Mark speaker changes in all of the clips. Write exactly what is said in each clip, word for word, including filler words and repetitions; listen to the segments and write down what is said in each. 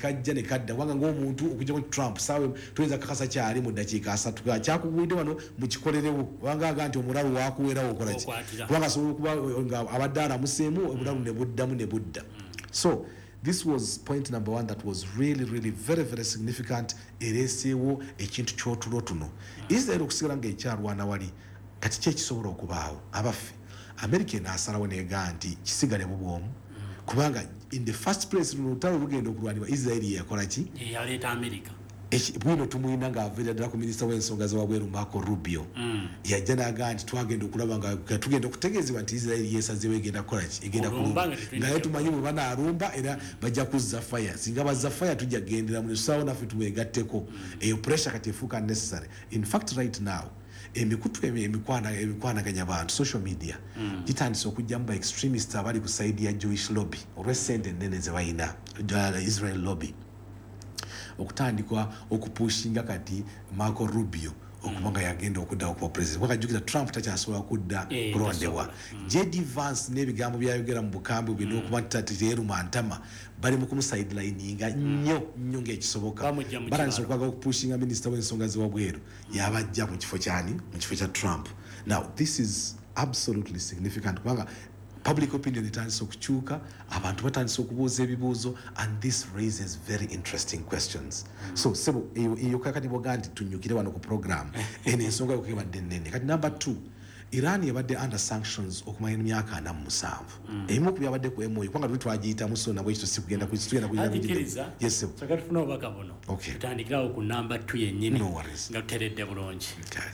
Speaker 1: kajja ne kadda wanga ng'omuntu okujja ku Trump sawe tuyinza kakasa kyali mu ddakiika asatu kyakugwidde wano mu kikolerewo wanga aga nti omulalu waakuweerawo okola ki wanga asobola okuba nga abadde alamuseemu omulalu ne buddamu ne budda so this was point number one that was really really very very significant ereeseewo ekintu ky'otulo tuno Israel okusigala ng'ekyalwana wali kati ki ekisobola okubaawo abaffe America enaasalawo neegaa nti kisigale bubwomu kubanga in the first place luno olutalo lugenda okulwanibwa Israel yakola ki
Speaker 2: yaleeta America
Speaker 1: bwino tumuyina ng'aviira ddala ku minisita w'ensonga z'ewabweru Marco Rubio yajja n'agaa nti twagenda okulaba nga tugenda okutegeezebwa nti Israel yeesazeewo egenda kukola ki egenda kulumba naye tumanyi bwe banaalumba era bajja kuzza fire singa bazza fire tujja kugendera mu tusaawo naffe tuweegatteko eyo pressure kati efuuka necessary in fact right now emikutu emikwana ebikwanaganya abantu social media gitandise okujjamu ba extremists abali ku side ya Jewish lobby olw'essente ennene ze balina Israel lobby okutandikwa okupushinga kati Marco Rubio okubanga yagenda okudda okuba president wakajjukira Trump takyasobola kudda kulondebwa J D Vance n'ebigambo byayogera mu bukambwe bino okuba tateeruma ntama bali mu kumusaidilayininga nnyo nnyo ng'ekisoboka balandise okwaga okupushinga minisita w'ensonga z'ewabweru yabajja mu kifo kyani mu kifo kya Trump now this is absolutely significant kubanga public opinion etandise okukyuka abantu batandise okubuuza ebibuuzo and this raises very interesting questions mm. so sebo eyo kakati boga nti tunyukire wano ku program ene ensonga yokebadde nnene kati number two Iran yabadde under sanctions okumanya emyaka ana mu musanvu emu ku byabadde ku emoyo kwanga twagiyita muso nabwe ekyo sikugenda ku kitugenda ku
Speaker 2: yingira yes sebo sakati funa obaka bono
Speaker 1: okay
Speaker 2: tutandikirawo ku number two yennyini
Speaker 1: no worries
Speaker 2: nga tuteredde bulungi
Speaker 1: okay.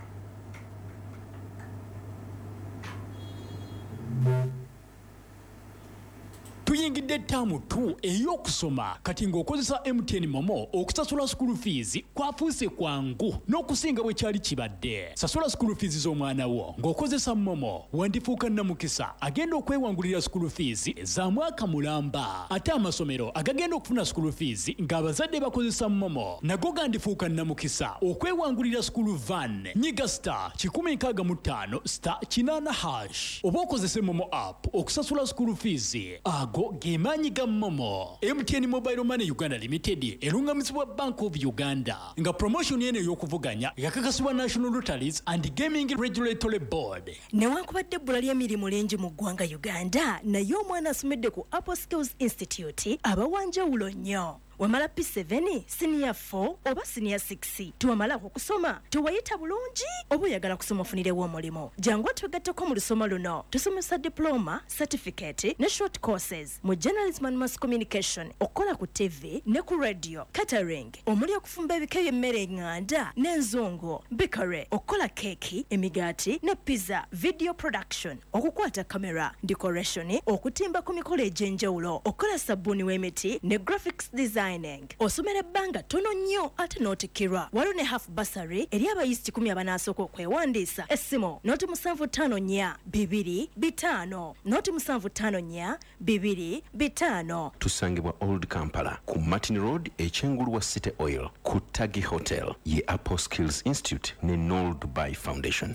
Speaker 3: tuyingidde ttaamu tu ey'okusoma kati ng'okozesa M T N Momo okusasula school fees kwafuuse kwangu n'okusinga bwe kyali kibadde sasula school fees z'omwana wo ng'okozesa Momo wandifuuka nnamukisa agenda okwewangulira school fees za mwaka mulamba ate amasomero agagenda okufuna school fees ng'abazadde bakozesa Momo nago gandifuuka nnamukisa okwewangulira school van nyiga star kikumi nkaaga mu ttaano star kinaana hash oba okozese Momo app okusasula school fees ago gemanyi ga Momo M T N Mobile Money Uganda Limited erungamizibwa Bank of Uganda nga promotion yene y'okuvuganya yakakasibwa National Lotteries and Gaming Regulatory Board
Speaker 4: newankubadde ebbula ly'emirimu lingi mu ggwanga Uganda naye omwana asomedde ku Apple Skills Institute abawanjawulo nnyo wamala P seven senior four oba senior six tuwamala okusoma tuwayita bulungi oba oyagala kusoma ofunirewo omulimo jangu twegatteko mu lusoma luno tusomesa diploma certificate ne short courses mu journalism and mass communication okola ku T V ne ku radio catering omuli okufumba ebika by'emmere nganda n'enzungu bikare okola keki emigaati ne pizza video production okukwata camera decoration okutimba ku mikolo egy'enjawulo okola sabuni w'emiti ne graphics design osomera ebbanga tono nnyo ate n'otikirwa waliwo ne half bursary eri abayizi kikumi abanasooka okwewandiisa essimu noti musanvu ttaano nnya bibiri bitaano noti musanvu ttaano nnya bibiri bitaano
Speaker 5: tusangibwa Old Kampala ku Martin Road ekyengulu wa City Oil ku Tagi Hotel ye Apple Skills Institute ne Noel Dubai Foundation.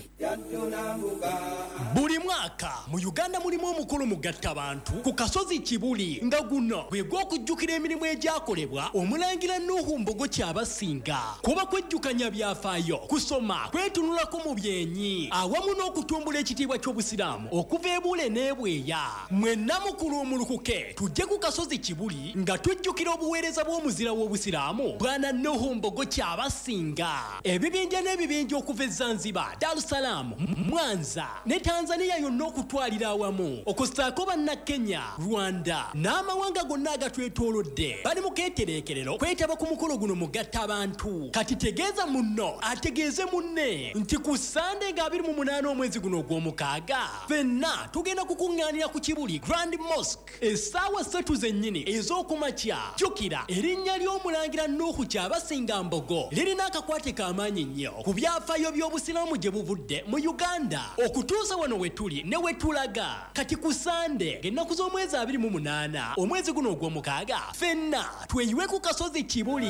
Speaker 3: Buli mwaka mu Uganda mulimu omukulu mugatta abantu ku kasozi Kibuli nga guno gwe gw'okujjukira emirimu egyakolebwa omulangira Nuhu Mbogo Kyabasinga kuba kwejjukanya byafaayo kusoma kwetunulako mu byenyi awamu n'okutumbula ekitiibwa ky'obusiraamu okuva ebule n'ebweya mwenna mukulu omulukuke tujje ku kasozi Kibuli nga tujjukira obuweereza bw'omuzira w'obusiraamu bwana Nuhu Mbogo Kyabasinga ebibinja n'ebibinja okuva e Zanzibar, Dar es Salaam, Mwanza ne Tanzania yonna okutwalira awamu okusaako banna Kenya, Rwanda n'amawanga gonna agatwetoolodde bali mu keetereekerero kwetaba ku mukolo guno mugatta abantu kati tegeeza munno ategeeze munne nti ku Sande nga abiri mu munaana omwezi guno ogw'omukaaga ffenna tugenda kukuŋŋaanira ku Kibuli Grand Mosque essaawa ssatu zennyini ez'okumakya jjukira erinnya ly'omulangira Nuhu Kyabasinga Mbogo lirina akakwate k'amaanyi nnyo ku byafaayo by'obusiraamu gye buvudde mu Uganda okutuusa wano we tuli ne we tulaga kati ku Sande ng'ennaku z'omwezi abiri mu munaana omwezi guno ogw'omukaaga ffenna tweyiwe ku kasozi Kibuli.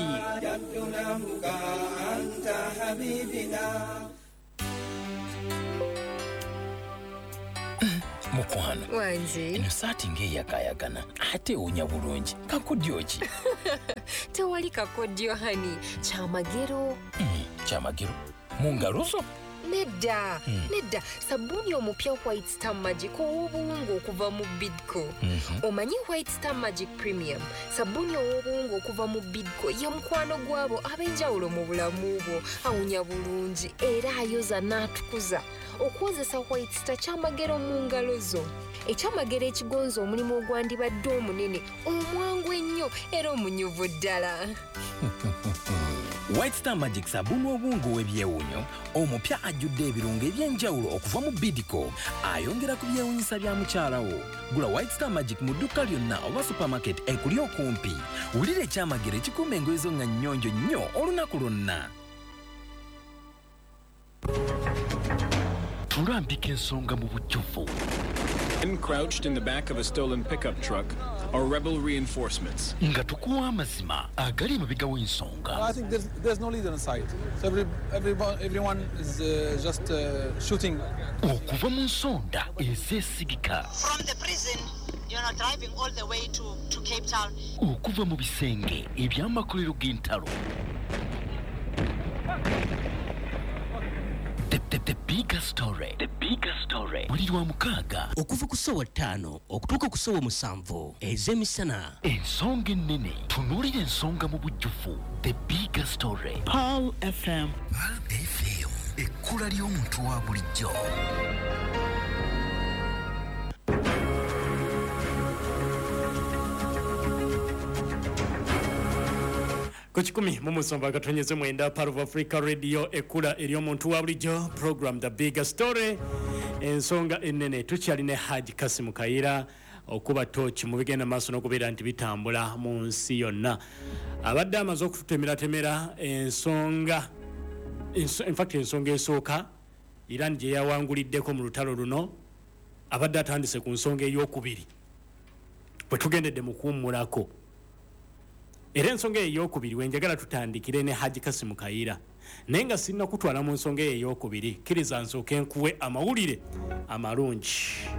Speaker 6: Mukwano
Speaker 7: wanji
Speaker 6: eno saati ng'eyakayagana ate ewunya bulungi kakudyoki tewali kakodyo hani kyamagero
Speaker 7: mm, kyamagero mu ngalo zo
Speaker 6: nedda mm. nedda sabuni omupya White Star Magic ow'obuwungu okuva mu Bidco mm-hmm. omanyi White Star Magic Premium sabuni ow'obuwungu okuva mu Bidco ye mukwano gwabo ab'enjawulo mu bulamu bwo awunya bulungi era ayoza n'atukuza okwozesa White Star kyamagero mu ngalo zo ekyamagero ekigonza omulimu ogwandibadde omunene omwangu ennyo era omunyuvu ddala
Speaker 7: White Star Magic sabuni obungu w'ebyewunyo omupya ajjudde ebirungo eby'enjawulo okuva mu Bidco ayongera ku byewunyisa bya mukyalawo gula White Star Magic mu dduka lyonna oba supermarket ekuli okumpi wulira ekyamagero ekikuuma engoye zo nga nnyonjo nnyo olunaku lwonna
Speaker 8: tulambika ensonga mu bujjuvu.
Speaker 9: Crouched in the back of a stolen pickup truck are rebel reinforcements.
Speaker 8: Nga tukuwa amazima agali emabega w'ensonga.
Speaker 10: I think there's, there's no leader in sight. So every, everyone, everyone is uh, just uh, shooting.
Speaker 8: Okuva mu nsonda ezeesigika.
Speaker 11: From the prison, you're not driving all the way to, to Cape Town.
Speaker 8: Okuva mu bisenge eby'amakolero g'entalo. The, the, the bigger story. The bigger story. Buli lwa mukaaga.
Speaker 3: Okuva ku ssaawa ttaano okutuuka ku ssaawa musanvu ez'emisana.
Speaker 8: Ensonga ennene. Tunuulira ensonga mu bujjuvu. The bigger story.
Speaker 3: Pearl F M.
Speaker 8: Pearl F M. Ekkula ly'omuntu wa bulijjo.
Speaker 2: Kuchikumi mumusomba katonyeze mwenda Part of Africa Radio ekula eryomuntu wa bulijjo program The Bigger Story ensonga ennene tukyaline Haji Kasim Kaira okuba tochi mu bigenda maaso n'okubeera nti bitambula mu nsi yonna abadde amaze okututemera temera ensonga in fact ensonga esooka Iran gye yawanguliddeko mu lutalo luno abadde atandise ku nsonga ey'okubiri bwe tugendedde mu kuwummulako. Era ensonga ey'okubiri wenjagala tutandikire ne Haji Kasim Kaira naye nga sirina kutwala mu nsonga ey'okubiri kkiriza nsooke nkuwe amawulire amalungi.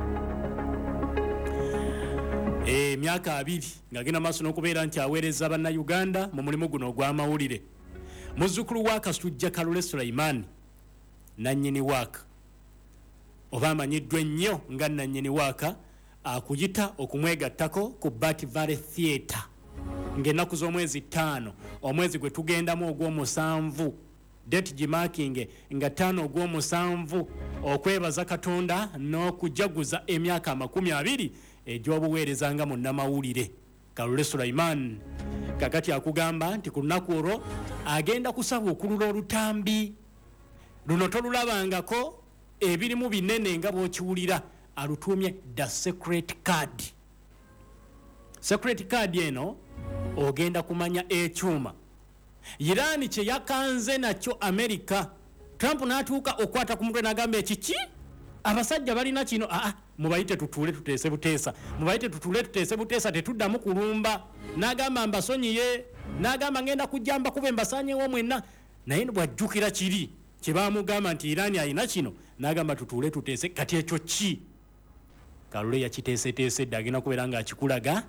Speaker 2: Emyaka abiri ng'agenda maaso n'okubeera nti aweereza bannayuganda mu mulimu guno ogw'amawulire muzzukulu wa Kasujja Kalule Sulaiman nannyini waaka oba amanyiddwa ennyo nga nannyini waaka akuyita okumwegattako ku Bat Valley Theatre ng'ennaku z'omwezi ttaano omwezi gwe tugendamu ogw'omusanvu date gimakinge nga ttaano ogw'omusanvu okwebaza Katonda n'okujaguza emyaka amakumi abiri egy'obuweereza nga munnamawulire Kalule Sulaiman kakati akugamba nti ku lunaku olwo agenda kusaba okulula olutambi luno tolulabangako ebirimu binene nga bw'okiwulira alutuumye the secret card. Secret card eno ogenda kumanya ekyuma Iran kye yakanze nakyo America. Trump n'atuuka okwata ku mutwe n'agamba ekiki abasajja balina kino aa mubayite tutuule tuteese buteesa mubayite tutuule tuteese buteesa tetuddamu kulumba n'agamba mbasonyiye n'agamba ngenda kujjamba kube mbasaanyewo mwenna naye bwajjukira kiri kye baamugamba nti Iran alina kino n'agamba tutuule tuteese kati ekyo ki Kalule yakiteeseteesedde agenda kubeera ng'akikulaga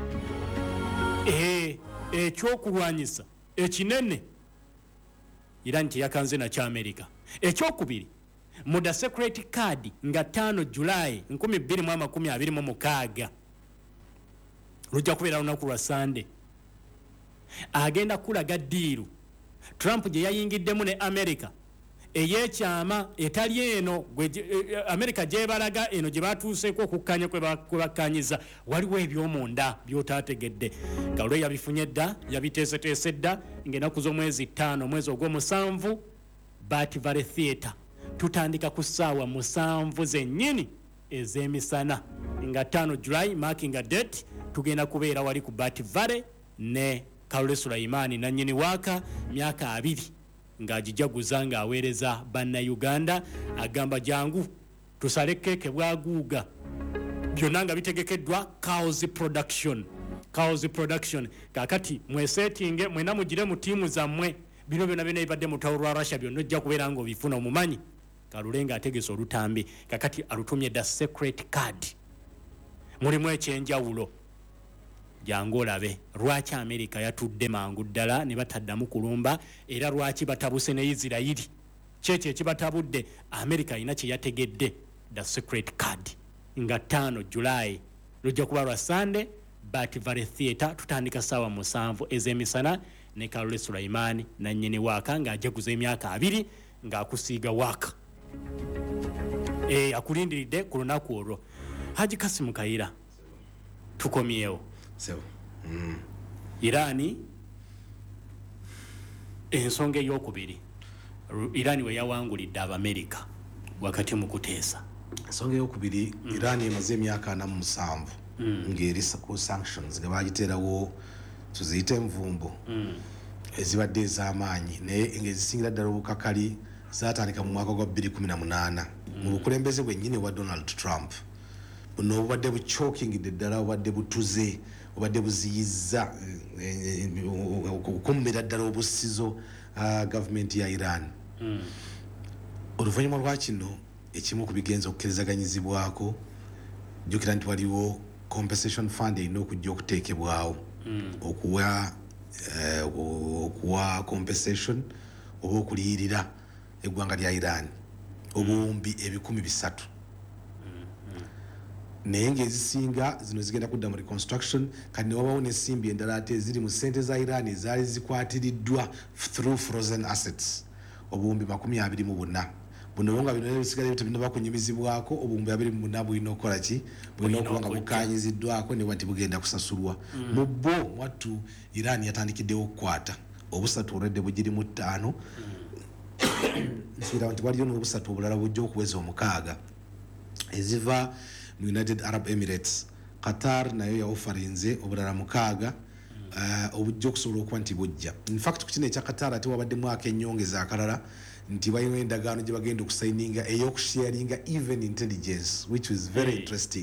Speaker 2: eh ekyokulwanyisa ekinene Iran kye yakanze nakyo America. Ekyokubiri mu the secret card nga ttaano July nkumi bbiri mu amakumi abiri mu mukaaga lujja kubeera lunaku lwa Sunday agenda kulaga ddiiru Trump gye yayingiddemu ne America eyekyama etali eno America gyebalaga eno gye batuuseeko okukkanya kwe bakkanyiza waliwo ebyomunda by'otaategedde. Kalule yabifunye dda yabiteeseteese dda ng'ennaku z'omwezi ttaano omwezi ogw'omusanvu Bat Valley Theatre tutandika ku ssaawa musanvu zennyini ez'emisana nga ttaano July marking a date tugenda kubeera wali ku Bat Valley ne Kalule Sulaiman nannyini waaka myaka abiri ng'agijaguza ng'aweereza bannayuganda agamba jangu tusale keeke bwaguuga byonna nga bitegekeddwa Cows Production. Cows Production kakati mwesetinge mwena mugire mu tiimu zammwe bino byonna byonna ebibadde mu lutalo lwa Russia byonna ojja kubeera ng'obifuna omumanyi. Kalule ng'ategese olutambi kakati alutumye the secret card mulimu ekyenjawulo jangu olabe lwaki America yatudde mangu ddala ne bataddamu kulumba era lwaki batabuse ne Israeli kyekyo ekibatabudde America ina kye yategedde the secret card nga ttaano July lujja kuba lwa Sunday Bati Valley Theatre tutandika sawa musanvu ez'emisana ne Karole Sulaimani na nnyini waaka ng'ajaguza emyaka abiri ng'akusiiga waaka e akulindiridde ku lunaku olwo Haji Kasimu Kaira tukomyewo
Speaker 1: so mm.
Speaker 2: Irani ensonga ey'okubiri Irani we yawangulidde Abamerika wakati mu kuteesa
Speaker 1: ensonga ey'okubiri mm. Irani emaze emyaka ana mu musanvu mm. ng'erisa ku sanctions nga bagiterawo tuziyite envumbo mm. ezibadde ez'amaanyi naye ng'ezisingira ddala obukakali zaatandika mu mwaka gwa bbiri kumi na munaana mm. mu bukulembeze bwennyini wa Donald Trump buno obadde buchokingidde ddala obadde butuze obadde buziyizza okukumbira ddala obusizo uh, gavumenti ya Iran mm. oluvannyuma lwa kino ekimu ku bigenza okukkirizaganyizibwako jjukira nti waliwo compensation fund erina okujja okuteekebwawo mm. okuwa uh, okuwa compensation oba okuliyirira eggwanga lya Iran obuwumbi ebikumi bisatu naye ng'ezisinga zino zigenda kudda mu reconstruction kati ne wabawo n'ensimbi endala ate eziri mu ssente za Iran ezaali zikwatiriddwa through frozen assets obuwumbi makumi abiri mu buna buno nga bino bisigale bityo binaba kunyumizibwako obuwumbi abiri mu buna bulina okukola ki bulina okuba nga bukanyiziddwako ne bati bugenda kusasulwa mm. mu bo mwattu Iran yatandikiddewo okukwata obusatu olwedde bugiri mu ttaano nsira nti waliyo n'obusatu obulala bujja okuweza omukaaga eziva mu United Arab Emirates Qatar nayo ya offarinze obulala mukaaga uh, obujja okusobola okuba nti bujja in fact ku kino ekya Qatar ate wabadde mwaka ennyongeza akalala nti bayina endagaano gye bagenda okusaininga ey'okusharinga even intelligence which is very hey. interesting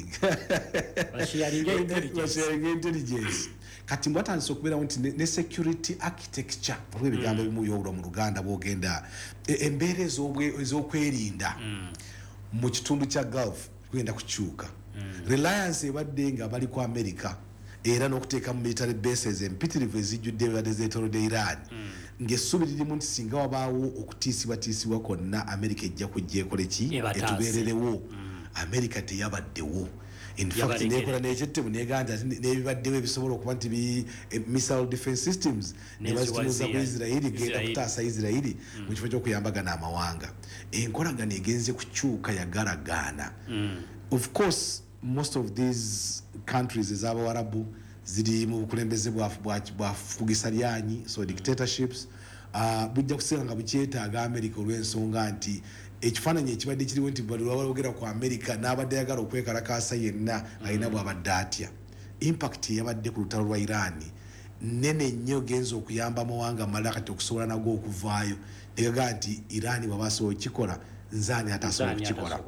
Speaker 1: basharinga intelligence kati mbwatandise okubeerawo nti ne security architecture olwo ebigambo ebimu byobulwa mu Luganda bwogenda embeera ez'okwerinda mu kitundu kya Gulf kugenda kukyuka mm. reliance ebadde nga bali ku America era n'okuteeka mu military bases empitirivu ezijjudde ebadde zeetoolodde Iran mm. ng'essubi lirimu nti singa wabaawo okutiisibwatiisibwa kwonna America ejja kujja ekole ki etubeererewo mm. America teyabaddewo in fact nekola n'ekyettemu neganda n'ebibaddewo ebisobola okuba nti missile defense systems ne bazitunuza ku Israeli genda kutaasa Israeli mu kifo ky'okuyambagana amawanga enkolagana egenze kukyuka yagalagaana of course most of these countries ez'abawarabu ziri mu bukulembeze bwafugisa lyanyi so dictatorships uh, bujja kusinga nga bukyetaaga America olw'ensonga nti ekifaananyi ekibadde kiriwo nti balwogera ku America n'abadde ayagala okwekalakaasa yenna alina bw'abadde atya impact yabadde ku lutalo lwa Iran nene nnyo genza okuyamba amawanga malala kati okusobola nago okuvaayo negaga nti Iran bw'aba asobola okukikola nzaani ate asobola okukikola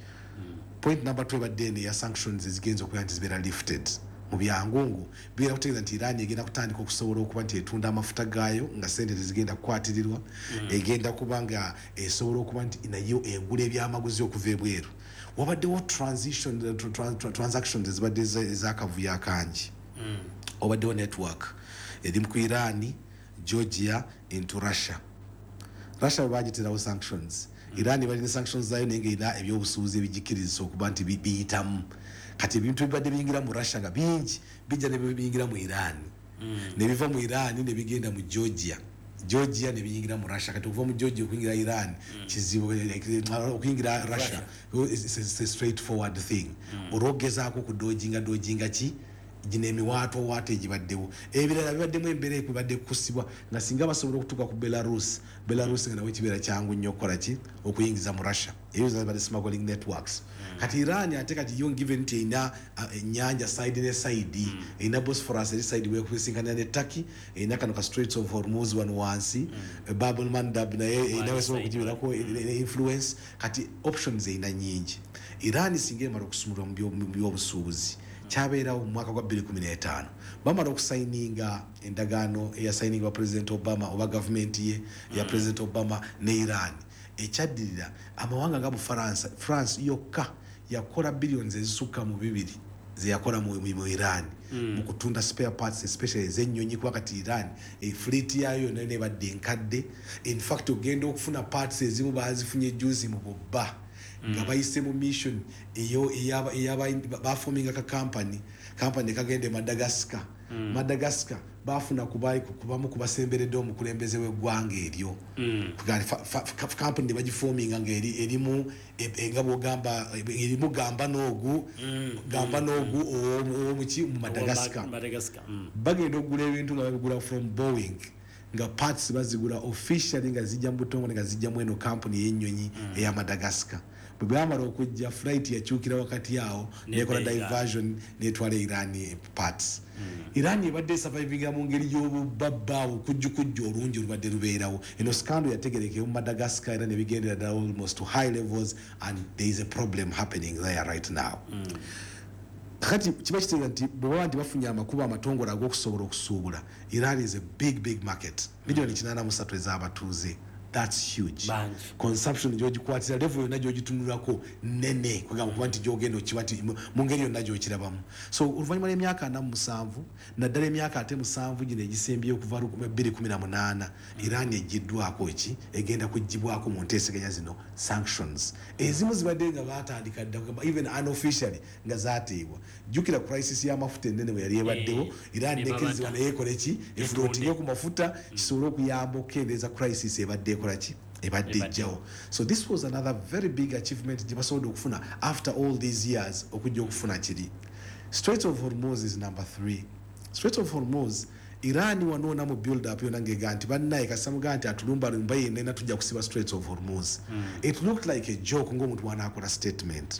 Speaker 1: point number two ebadde eno ya sanctions ezigenza okubeera nti zibeera lifted mu byangungu bibeera kutegeeza nti Iran egenda kutandika okusobola okuba nti etunda amafuta gaayo nga sente tezigenda kukwatirirwa mm. egenda kuba nga esobola okuba nti nayo egula ebyamaguzi okuva ebweru wabaddewo transition transactions ezibadde ezakavuyo akangi mm. wabaddewo network eri mu Iran Georgia into Russia Russia bwe bagiterawo sanctions mm. Iran balina sanctions zaayo naye ng'erina ebyobusuubuzi ebigikkirizisa okuba nti biyitamu kati ebintu ebibadde biyingira mu Russia nga bingi bijja ne biyingira mu Iran mm. ne biva mu Iran ne bigenda mu Georgia Georgia ne biyingira mu Russia kati okuva mu Georgia okuyingira Iran mm. kizibu okuyingira Russia it's a straightforward thing mm. orogezaako kudojinga dojinga ki gine emiwaato waate egibaddewo ebirala bibaddemu embeera ekubadde kukusibwa nga singa basobola okutuuka ku Belarus Belarus nga nawe kibeera kyangu nnyo okukola ki okuyingiza mu Russia eyo zabadde smuggling networks mm. kati Iran ate kati yo given nti erina ennyanja side ne side mm. erina Bosphorus eri side wekusinkana ne Turkey erina kano ka Straits of Hormuz wano wansi mm. Bab el Mandab naye erina wesobola okugibeerako influence kati options erina nyingi Iran singa emala okusumulwa mu byobusuubuzi kyabeerawo mu mwaka gwa bbiri kumi n'etaano bamala okusayininga endagaano eyasayiningibwa President Obama oba gavumenti ye ya President Obama ne Iran ekyaddirira amawanga nga Bufaransa France yokka yakola billions ezisukka mu bibiri zeyakola mu, mu Iran mm. mu kutunda spare parts especially z'ennyonyi kwa kati Iran e fleet yayo nene badde nkadde. In fact ogenda okufuna parts ezimu bazifunye juzi mu bobba nga mm. bayise mu mission eyo eyaba eyaba baforminga ka company company kagende Madagascar mm. Madagascar bafuna kubayi kubamu kubasemberedde omukulembeze w'eggwanga eryo mm. company bagiforminga ngeri erimu engabo gamba erimu gamba nogu mm. gamba nogu mm. omuki mu Madagascar
Speaker 2: Madagascar mm.
Speaker 1: bagenda okugula ebintu nga babigula from Boeing nga parts bazigula officially nga zijja mu butongo nga zijja mu eno company y'ennyonyi mm. eya Madagascar. Bwamara okujja flight yakyukira wakati yao nekola diversion netwale Iran parts mm. Iran yabadde surviving mu ngeri y'obubabbawo kujjukujja olungi olubadde lubeerawo. Eno scandal yategereke mu Madagascar era ne bigendera almost to high levels and there is a problem happening there right now mm. Kati kiba kitega nti bw'oba nti bafunye amakubo amatongole ag'okusobola okusuubula Iran is a big big market milioni kinaana mu ssatu ez'abatuuze. That's huge. Banj. Consumption joji kwatira level yonna gy'ogitunulako nene kwagamba kuba nti gy'ogenda okiwati mu ngeri yonna gy'okirabamu. So oluvannyuma lw'emyaka ana mu musanvu naddala emyaka ate musanvu gino egisembye okuva bbiri kumi na munaana Iran egiddwako ki egenda kuggibwako mu nteeseganya zino sanctions ezimu zibadde nga baatandika dda even unofficially nga zaateebwa. Jjukira crisis y'amafuta ennene bwe yali ebaddewo Iran nekezibwa naye ekole ki efulootinge ku mafuta kisobole okuyamba okukendeeza crisis ebadde So this was another very big achievement jibasobola okufuna after all these years okujja okufuna kiri. Strait of Hormuz is number three. Strait of Hormuz Iran wanoona mu build up yona ngega nti bannaye kasamuga nti atulumba lumba yenna tujja kusiba Strait of Hormuz. Mm. It looked like a joke ng'omuntu wanaakola statement.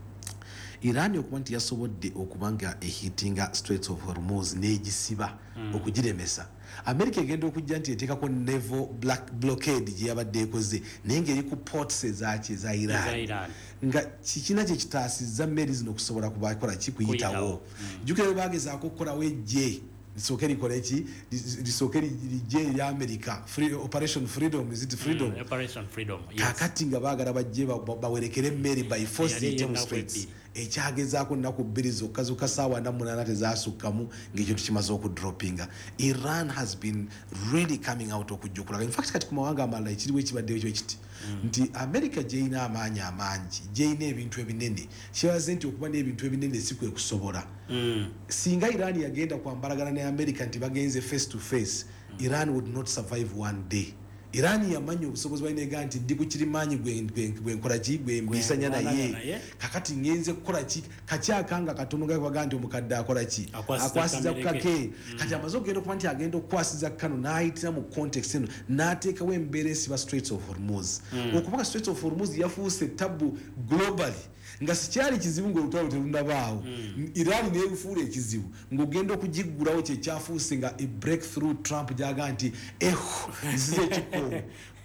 Speaker 1: Iran okuba nti yasobodde okubanga ehitinga Strait of Hormuz n'egisiba mm. okugiremesa. America egenda okujja nti eteekako naval black blockade gye yabadde ekoze naye ng'eri ku ports ezaki eza Iran nga kikina kye kitaasizza mmeri zino okusobola kubakola kikuyitawo. Jjukira bwe bagezaako okukolawo ejje lisooke likola eki lisooke lijje erya America Operation Freedom is it Freedom
Speaker 2: mm, Operation Freedom yes.
Speaker 1: Kakati nga baagala bajje bawerekere emmeri by force ziyite mu straits ekyagezaako nnaku bbiri zokka zokka ssaawa na munaana tezaasukkamu ng'ekintu kimaze okudroppinga. Iran has been really coming out okujjukulaga. In fact kati ku mawanga amalala ekiriwo ekibaddewo ekyo kiti nti America gyeyina amaanyi amangi gyeyina ebintu ebinene kyebaze nti okuba n'ebintu ebinene si kwe kusobola mm. Singa Iran yagenda kwambalagana ne America nti bagenze face to face mm. Iran would not survive one day. Iran yamanyi obusobozi bwalina ega nti ndi ku kirimaanyi gwenkola ki gwembisanya naye kakati ngenze kukola ki kakyakanga katono gabaga nti omukadde akola ki akwasiza kukake kati amaze okugenda okuba nti agenda okukwasiza kano n'ayitira mu context eno n'ateekawo embeera esiba Straits of Hormuz okuba Straits of Hormuz yafuuse tabu globally nga sikyali kizibu ng'olutalo terundabaawo Iran neerufuula ekizibu ng'ogenda okugiggulawo kye kyafuuse nga e breakthrough Trump gyaga nti eho nzize ekikoowo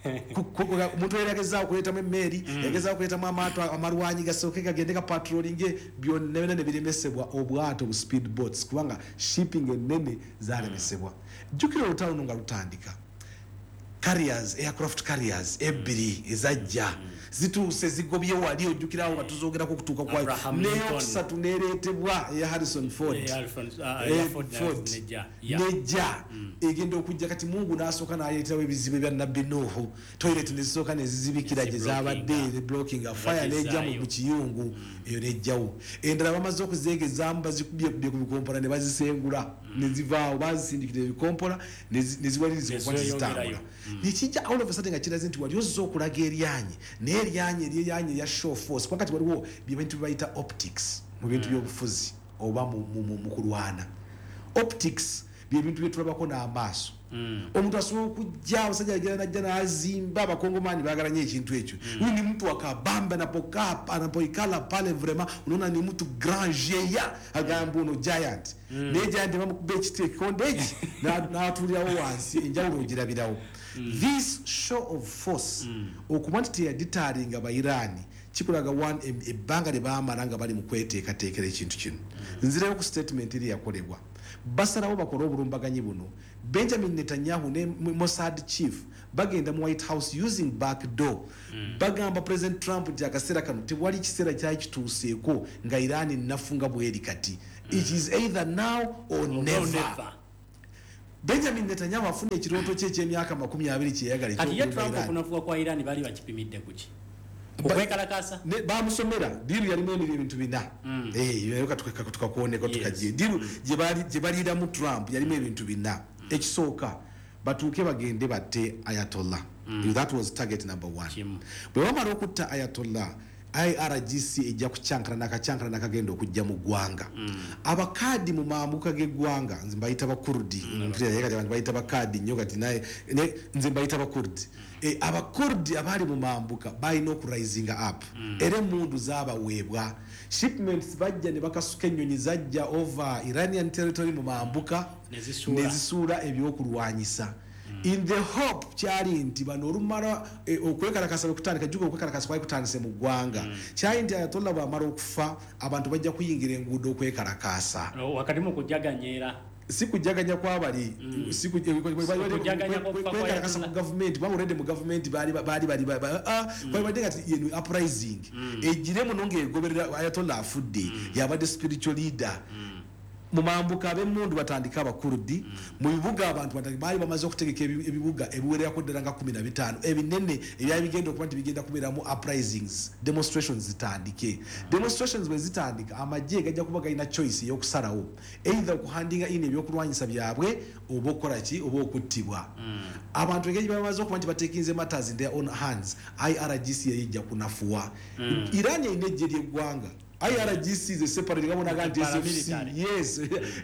Speaker 1: omuntu era yagezaako kuleetamu emmeri yagezaako kuleetamu amaato amalwanyi gasooke gagende ga patrollinge byonna byonna ne biremesebwa obwato bu speed boats kubanga shipping ennene zalemesebwa. Jjukira olutalo luno nga lutandika carriers aircraft carriers ebbiri ezajja zituuse zigobye wali ojjukirawo nga tuzogerako okutuuka kwayo neyokusatu neereetebwa eya Harrison Ford nejja egenda okujja kati Mungu n'asooka n'aleetawo ebizibu ebya Nabbi Nuhu toilet nezisooka nezizibikira gye zaabadde blocking a fire nejja mu kiyungu eyo nejjawo endala bamaze okuzeegezaamu bazikubye ku bikompola ne bazisengula nezivaawo bazisindikira ebikompola neziwaliriza okuba zitambula nekijja all of a sudden nga kiraze nti wali ozza okulaga eryanyi naye eryanyi eryenyanyi erya show force wakati waliwo bintu bayita optics mu bintu by'obufuzi oba mu kulwana. Optics byebintu byetulabako n'amaaso omuntu asobola okujja abasajja agenda najja n'azimba abakongomaani baagala nnyo ekintu ekyo huyu ni mtu akabamba anapoikala pale vrema unaona ni mtu grand géant agamba ono giant naye giant bamukuba ekiti ekikonde eki n'atuulirawo wansi enjawulo ogirabirawo. This show of force okuba nti teyaditaalinga Bayiraani kikulaga one ebbanga lye baamala nga bali mu kweteekateekera ekintu kino. Nzireyo ku statement eri yakolebwa basalawo bakole obulumbaganyi buno. Benjamin Netanyahu ne Mossad chief bagenda mu White House using back door mm. bagamba President Trump nti akaseera kano tewali kiseera kyali kituuseeko nga Iran nafunga bweri kati mm. it is either now or oh, never, no, never. Benjamin Netanyahu afuna ekirooto kye ky'emyaka makumi abiri kyeyagala
Speaker 2: ekyo kati ye Trump okunafuka kwa Iran bali bakipimidde kuki okwekalakasa
Speaker 1: bamusomera diru yalimu ebintu bina eh tukakuoneko tukagiye diru gye baliira mu Trump yalimu ebintu bina ekisooka batuuke bagende batte Ayatollah that was target number one bwe bamala okutta Ayatollah I R G C ejja kuchankana nakachankana nakagenda okujja mu gwanga abakadi mu mambuka geggwanga nze mbayita bakurdi mpira yega abantu bayita bakadi nnyo kati naye nze mbayita bakurdi e abakurdi abali mu mambuka balina oku rising up era emundu zaabaweebwa shipments bajja ne bakasuka ennyonyi zajja over Iranian territory mu mambuka nezisuula ebyokulwanyisa in the hope kyali nti bano olumala okwekalakasa okutandika juko okwekalakasa kwali kutandise mu gwanga kyali nti Ayatollah bwamala okufa abantu bajja kuyingira enguudo okwekalakasa
Speaker 2: wakati mu kujaganyera
Speaker 1: si kujaganya kwabali si kujaganya kwekalakasa mu government ba already mu government bali bali bali ah kwa badinga yenu uprising ejire munonge egoberera Ayatollah afudde yabadde spiritual leader mu mambuka ab'emmundu batandika abakurdi mu bibuga abantu bali bamaze okutegeka ebibuga ebiwerera ko ddala nga kumi na bitano ebinene ebyali bigenda okuba nti bigenda kubeeramu uprisings demonstrations zitandike demonstrations bwe zitandika amagye gajja kuba galina choice y'okusalawo either okuhandinga in ebyokulwanyisa byabwe oba okukola ki oba okuttibwa abantu engeri bamaze okuba nti batekinze matters in their own hands I R G C yejja kunafuwa Iran yine ejje ly'eggwanga I R G C is a separate government against S F C. Yes,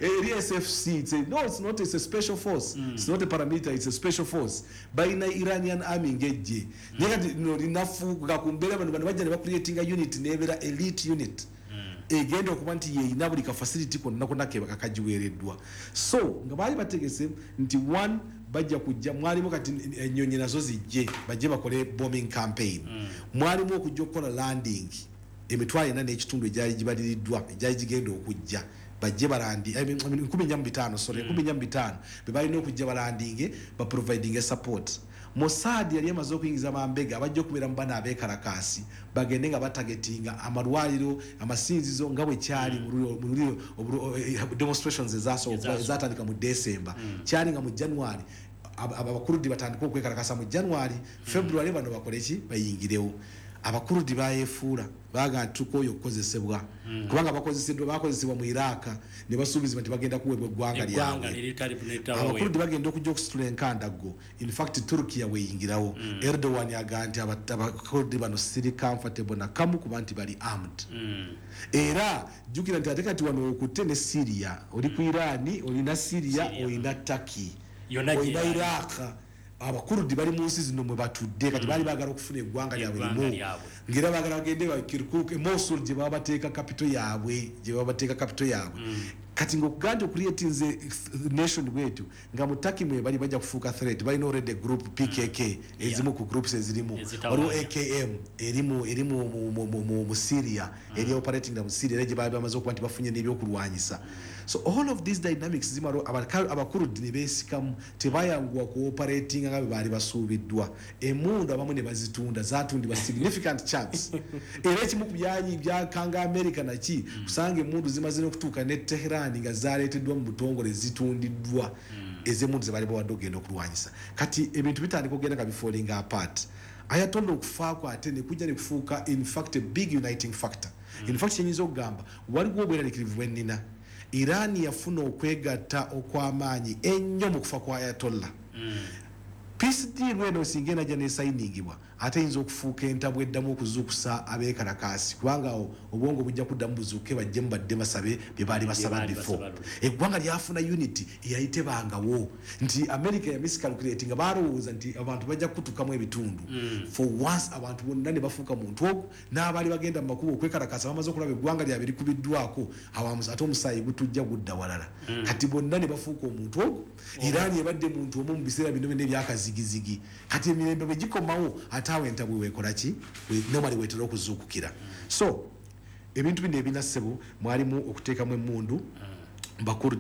Speaker 1: S F C. It's a, no, it's not. It's a special force. Mm. It's not a paramilitary. It's a special force. By the Iranian army engage. Nega no enough gakumbera bano bano bajja ne creating a unit nebera elite unit. Egenda okuba nti ye ina buli ka facility konna konna ke bakajiwereddwa. So nga bali bategese nti one bajja kujja mwalimu kati ennyonyi nazo zijje bajje bakole bombing campaign. Mwalimu okujja okukola landing. Emitwalo ena n'ekitundu egyali gibaliriddwa egyali gigenda okujja bajje balandi nkumi nnya mu bitaano sorry nkumi nnya mu bitaano be balina okujja balandinge ba providing a support Mossad yali amaze okuyingiza amambega abajja okubeera mu bana abeekalakaasi bagende nga batagetinga amalwaliro amasinzizo nga bwe kyali mu demonstrations ezatandika mu December kyali nga mu January abakurudi batandika okwekalakasa mu January February bano bakole ki bayingirewo abakurudi bayefuula baga tuko yo kozesebwa mm. kubanga bakozesedwa bakozesebwa mu Iraq ne basuubiza nti bagenda kuwebwa gwanga lyawe abakurudi bagenda okujja okusitula enkandago in fact Turkiya weyingirawo mm. Erdogan yaganti abakurudi bano siri comfortable na kamu kuba nti bali armed mm. era jukira nti ateka ti wano okutte ne Syria oli ku Iran oli na Syria oli na Turkey oli na Iraq abakurudi bali mu nsi zino mwe batudde kati bali bagala okufuna eggwanga lyabwe limu ngira bagala bagende ba Kirkuk Mosul gye baba bateeka capital yaabwe gye baba bateeka capital yaabwe kati ngokuganda creatinze nation wetu nga mutaki mwe bali bajja kufuuka threat bali no already group P K K ezimu ku groups ezirimu waliwo A K M erimu erimu mu Syria eri operating na mu Syria eje bali bamaze okuba nti bafunye n'ebyokulwanyisa. So all of these dynamics zimaro abakurudi ne besikamu tebayangwa cooperating nga bali basuubiddwa emundu abamu ne bazitunda zatundibwa significant chance era kimu kubyanyi bya kanga America naki kusanga emundu zimaze okutuuka ne Tehran nga zaleteddwa mu butongole zitundiddwa ezemundu ze bali bawadde okugenda okulwanyisa kati ebintu bitandika okugenda nga bifalling apart. Ayatollah okufaako ate ne kujja ne kufuuka in fact a big uniting factor. In fact kyenyiza okugamba waliwo obweraliikirivu bwennina Iran yafuna okwegatta okw'amaanyi ennyo mu kufa kwa Ayatollah. Mm. Peace deal weno singena jane signingibwa ate yinza okufuuka entabwe eddamu okuzuukusa abeekalakaasi kubanga obwongo bujja kuddamu buzuuke bajje mu badde basabe bye baali basaba before. Eggwanga lyafuna unity eyayite bangawo nti America ya miscalculating nga balowooza nti abantu bajja kutukamu ebitundu. Mm. For once abantu bonna ne bafuuka muntu ogwo n'abaali bagenda mu makubo okwekalakaasa bamaze okulaba eggwanga lyabwe likubiddwako awamu ate omusaayi gutujja gudda walala. Mm. Kati bonna ne bafuuka omuntu ogwo. Oh. Iran ebadde muntu omu mu biseera bino bino ebyakazi gizigi kati emirembe bwe gikomawo atawe entabwe wekola ki normally wetera okuzuukukira. So ebintu bino ebinassebo mwalimu okuteekamu emmundu bakurdi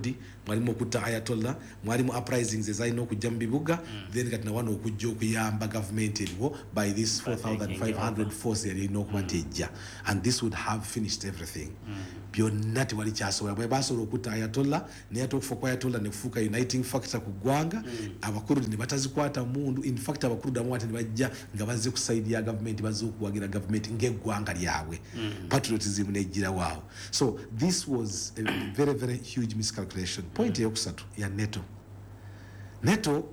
Speaker 1: mwalimu okutta ayatollah mwalimu uprisings ezalina okujja mu bibuga then kati na wano okujja okuyamba government eriwo by this four thousand five hundred force erina okuba nti ejja and this would have finished everything byonna tewali kyasobola bwe basobola okutta ayatollah naye ate okufa kwa ayatollah ne kufuuka uniting factor ku ggwanga abakurudi ne batazikwata mundu in fact abakurudi abamu ate ne bajja nga bazze ku side ya government bazze okuwagira government ng'eggwanga lyabwe patriotism nejjira waawo. So this was a very very huge miscalculation. Point eyokusatu ya NATO. NATO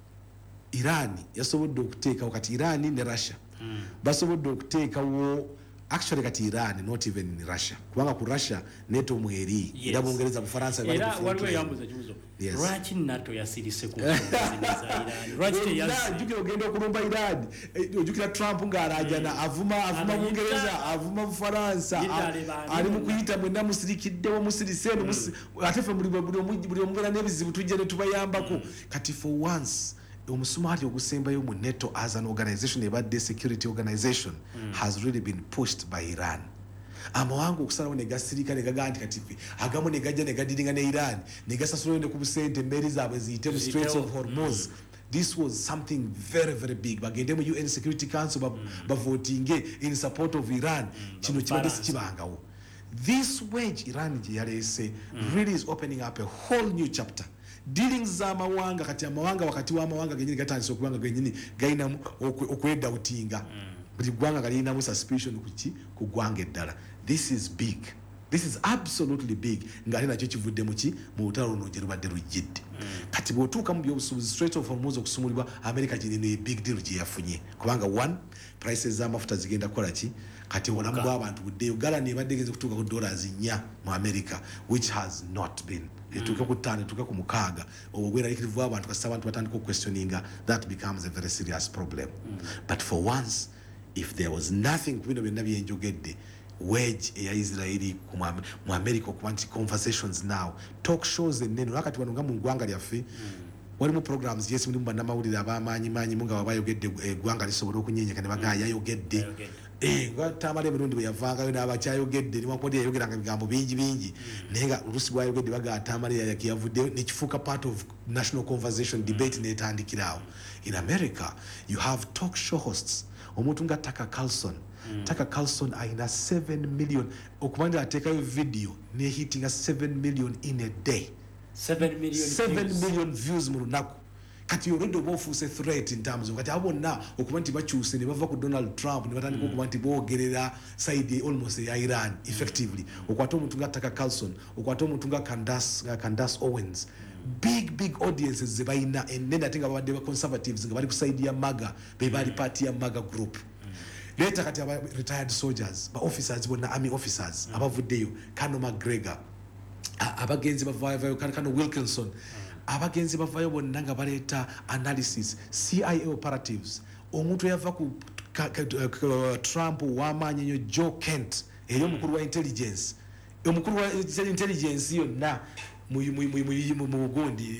Speaker 1: Iran yasobodde okuteekawo kati Iran ne Russia basobodde okuteekawo actually kati Iran not even in Russia kubanga ku Russia NATO mweri era Bungereza Bufaransa bali
Speaker 2: era waliwo yambuza kibuzo lwaki NATO yasirise ku Iran lwaki teyazze
Speaker 1: jukira ogenda okulumba Iran ojukira Trump ng'arajana avuma avuma Bungereza avuma Bufaransa ali mu kuyita mwenna musirikiddewo musiriseno ate fe buli buli omugera n'ebizibu tujja ne tubayambako kati for once omusumali ogusembayo mu NATO as an organization ebadde security organization mm. has really been pushed by Iran. Amawanga okusalawo ne gasirika ne gagandi kati agamu ne gajja ne gadiringa ne Iran ne gasasula ne ku busente mberi zaabwe ziyite mu Straits of Hormuz. This was something very very big. Bagende mu U N Security Council ba, mm. ba voting in support of Iran. Kino kibadde sikibangawo. This wedge Iran gye yalese mm. really is opening up a whole new chapter. Dealings za mawanga kati amawanga wakati wa mawanga genyini gatandise okubanga genyini gaina okwedda utinga buli gwanga galina mu suspicion kuki ku gwanga eddala. This is big. This is absolutely big ngale nakyo kivudde muki mu utalo no jeru badde rujidde kati botuka mu byobusubuzi Strait of Hormuz okusumulibwa America jirino a big deal gye yafunye kubanga one prices za mafuta zigenda kola ki kati olamu abantu budde ugala ne badegeze kutuka ku dollars nnya mu America which has not been etuka ku tano etuka ku mukaga obwera ikirivu abantu kasa abantu batandika questioninga that becomes a very serious problem mm. But for once if there was nothing kubino byonna byenjogedde wedge ya Israeli mu America okubanti conversations now talk shows enneno nakati wanunga mu gwanga lyaffe walimu programs yes mulimu bannamawulire abamanyi manyi munga wabayogedde eggwanga lisobola okunyenyeka ne bagaya yayogedde eh gwatamale emirundi bwe yavangayo n'abakyayogedde ni wankodi yayogeranga ebigambo bingi bingi naye nga olusi bwayogedde bagatamale yakiyavuddeyo nekifuuka part of national conversation debate netandikirawo. In America you have talk show hosts omuntu nga Tucker Carlson. Mm. Tucker Carlson aina seven million okubanda atekayo video ne hitting seven million in a day.
Speaker 2: seven million
Speaker 1: seven
Speaker 2: views.
Speaker 1: million views mu lunaku kati already obufuuse threat in terms of kati abonna okuba nti bakyuse ne bava ku Donald Trump ne batandika okuba nti boogerera side almost ya Iran effectively okwata omuntu nga Tucker Carlson okwata omuntu nga Candace uh, Candace Owens big big audiences ze bayina enene ate nga babadde ba conservatives nga bali ku side ya MAGA be bali party ya MAGA group. Later kati aba retired soldiers ba officers bonna army officers mm. abavuddeyo Colonel McGregor abagenzi bavayo Colonel Wilkinson mm. abagenzi bavayo bonna nga baleeta analysis C I A operatives omuntu yava ku Trump w'amaanyi nnyo Joe Kent eyo omukulu wa intelligence omukulu wa intelligence yonna mu mu Bugundi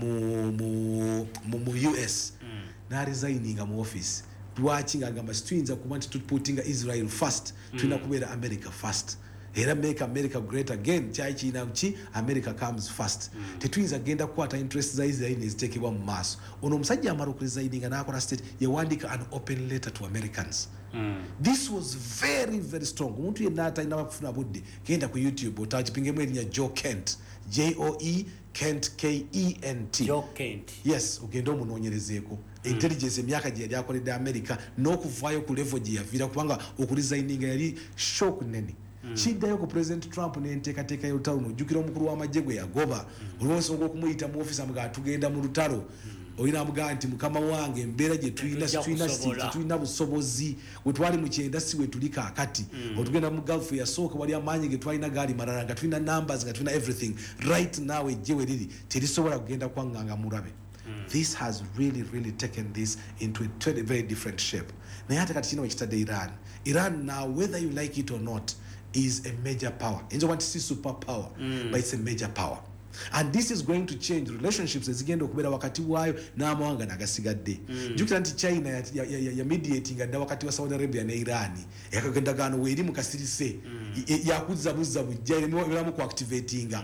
Speaker 1: mu mu U S mm. na resigninga mu office lwaki ngagamba situinza kuba nti tuputinga Israel first mm. tulina kubeera America first era make America great again kyai kiina ki America comes first mm. tetuyinza genda kukwata interest za Israel neziteekebwa mu maaso ono omusajja amala okuresigninga n'akola state yawandika an open letter to Americans. Mm. This was very very strong. Omuntu yenna atalina bakufuna budde genda ku YouTube otakipingemu erinnya Joe Kent J O E Kent K E N T
Speaker 2: Joe Kent.
Speaker 1: Yes ogenda omunoonyerezeeko intelligence emyaka gye yali akoledde America n'okuvaayo ku level gye yaviira kubanga okuresigninga yali shock nene. Mm. Kiddayo ku President Trump n'enteekateeka y'olutalo ojjukira omukulu w'amagye gwe yagoba olw'ensonga okumuyita mu office amuga atugenda mu lutalo mm. oyina amugaa nti mukama wange embeera gye tulina tulina busobozi we twali mu kyenda si we tuli kaakati mm. otugenda mu Gulf yasooka wali amaanyi ge twalina gaali malala nga tulina numbers nga tulina everything right now ejje we liri terisobola kugenda kwanganga mulabe. Mm. This has really really taken this into a very different shape. Naye ate kati kino ekitadde Iran Iran now whether you like it or not is a major power. It's not a super power, mm. but it's a major power. And this is going to change relationships ezigenda okubeera wakati waayo n'amawanga nagasigadde. Mm. Jukira nti China ya, ya, ya, ya mediating adda wakati wa Saudi Arabia ne Iran yakagenda gano weeri mu kasirise mm. yakuzza buzza bujja era mu ku activatinga. Mm.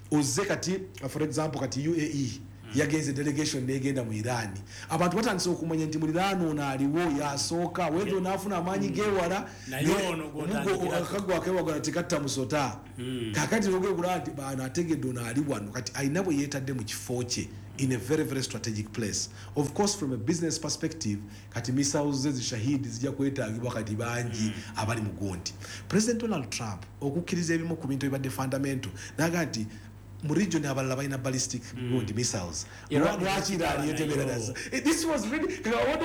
Speaker 1: ozze kati for example kati U A E yagenze delegation negenda mu Iran abantu batandise okumanya nti muliraano ono aliwo yasooka wendo naafuna amaanyi gewala akagwa kewagala tekatta musota kakati ogegula nti bano ategedde ono ali wano kati alina bwe yeetadde mu kifo kye in a very very strategic place. Of course from a business perspective kati missiles ze zishahidi zijja kwetaagibwa kati bangi abali mu gondi. President Donald Trump okukkiriza ebimu ku bintu ebibadde fundamental naga nti mu region abalala balina ballistic mm. missiles. Lwaki Iran yetegereza? This was really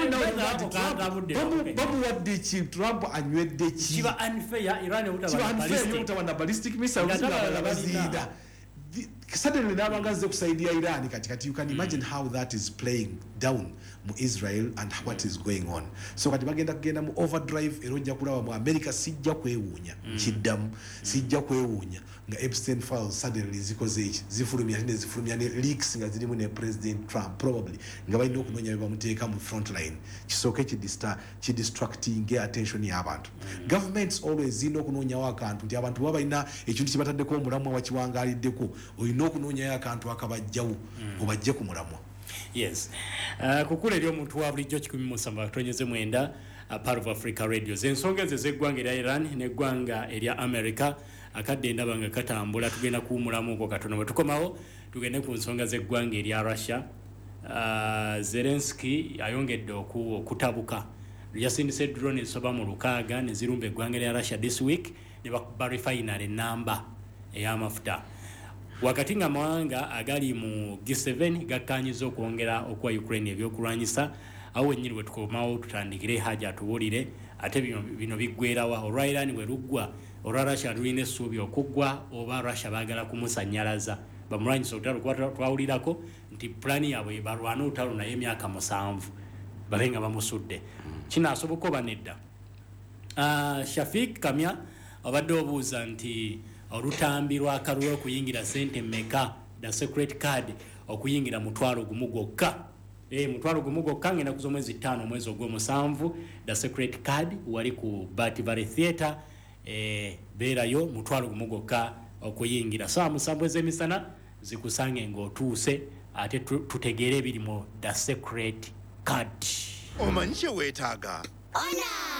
Speaker 1: babu wadde ki Trump anywedde ki
Speaker 2: kiba unfair Iran
Speaker 1: utawana ballistic missiles abalala bazida. Suddenly nabangaze kusaidia Iran kati kati you can imagine how that is playing down mu Israel and what is going on. So kati bagenda kugenda mu overdrive erojja kulaba mu America sijja kwewunya kiddamu sijja kwewunya nga Epstein files suddenly zikoze echi zifulumya ne zifulumya ne leaks nga zirimu ne President Trump probably nga balina okunonya bamuteeka mu front line kisooke ki distra ki distracting attention y'abantu. Governments always zino okunonya akantu nti abantu baba balina ekintu kibataddeko omulamwa wakiwangaliddeko oyina okunonya akantu akabajjawo obajje ku mulamwa.
Speaker 2: Yes. Uh, kukula eri omuntu wa bulijjo kikumi mu nsamba tonyeze mwenda uh, part of Africa Radio. Zensonga ze zeggwanga erya Iran neggwanga erya America akadde ndaba nga katambula tugenda kuwumulamu ko katono bwe tukomawo tugende ku nsonga zeggwanga erya Russia. Uh, Zelensky ayongedde okutabuka yasindise drone esoba mu lukaaga ne zirumba eggwanga erya Russia this week ne bakuba refinery namba ey'amafuta. Wakati nga mawanga agali mu G seven gakanyiza okwongera okwa Ukraine ebyokulwanyisa awo nyiri bwe tukomawo tutandikire haja atubulire ate bino bino biggwerawa olwa Iran bwe luggwa olwa Russia lulina essuubi okuggwa oba Russia baagala kumusanyalaza bamulwanyisa olutalo twawulirako nti plani yaabwe balwana olutalo naye emyaka musanvu babenga bamusudde kinaasoboka oba nedda. Uh, Shafik Kamya obadde obuuza nti olutambi lwa kalulu okuyingira sente meka da secret card okuyingira mutwalo gumu gwokka eh mutwalo gumu gwokka ngenda kuzo mwezi ttaano mwezi ogw'omusanvu da secret card wali ku Bati Valley Theatre eh beerayo mutwalo gumu gwokka okuyingira saa musanvu ez'emisana zikusange ng'otuuse ate tutegeere ebiri mu da secret card
Speaker 12: omanyise weetaaga
Speaker 13: ona